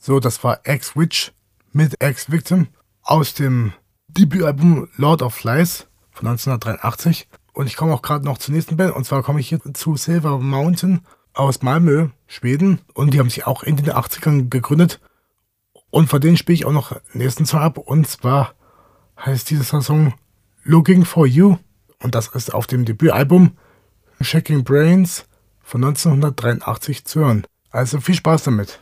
So, das war Ex-Witch mit Ex-Victim aus dem Debütalbum Lord of Lies von 1983. Und ich komme auch gerade noch zur nächsten Band. Und zwar komme ich hier zu Silver Mountain aus Malmö, Schweden. Und die haben sich auch in den 80ern gegründet. Und von denen spiele ich auch noch den nächsten Song ab. Und zwar heißt dieser Song Looking for You. Und das ist auf dem Debütalbum Shaking Brains von 1983 zu hören. Also viel Spaß damit.